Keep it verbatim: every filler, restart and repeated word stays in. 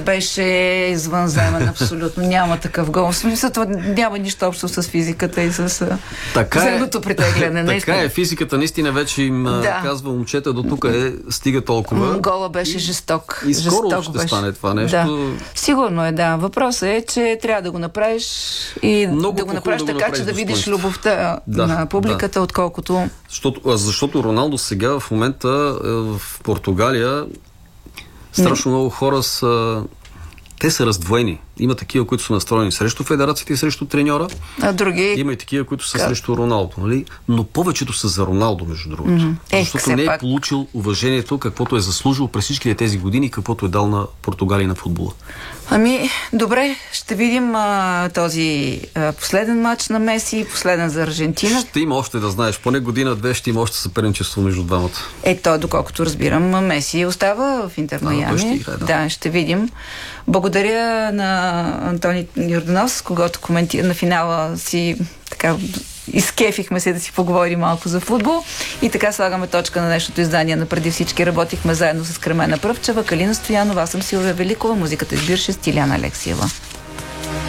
Беше извънземен, абсолютно. Няма такъв гол. В смисъл, това няма нищо общо с физиката и с земното притегляне. Така е, физиката наистина вече им да. казва, момчета, до тук е, стига толкова. Гола беше жесток. И скоро жесток ще беше. стане това нещо. Да. Сигурно е, да. Въпросът е, че трябва да го направиш и много да го направиш да така, го направиш че да видиш достоинство. любовта да, на публиката, да. отколкото... Защото, защото Роналдо сега в момента в Португалия страшно много хора са... Те са раздвоени. Има такива, които са настроени срещу федерацията и срещу треньора. А други... Има и такива, които са как? срещу Роналдо. Нали? Но повечето са за Роналдо, между другото. Mm-hmm. Ех, защото не е пак... получил уважението, каквото е заслужил през всичките тези години, каквото е дал на Португалия на футбола. Ами, добре, ще видим а, този а, последен матч на Меси, последен за Аржентина. Ще има още, да знаеш, поне година-две ще има още съперничество между двамата. Ето, доколкото разбирам, Меси остава в Интер Майами. Ще играе, да. да, ще видим. Благодаря на Антони Йорданов, с когото коментира на финала си така изкефихме се да си поговорим малко за футбол. И така слагаме точка на днешното издание на Преди всички. Работихме заедно с Кремена Пръвчева, Калина Стоянова, аз съм Силвия Великова, музиката избираше Стиляна Алексиева.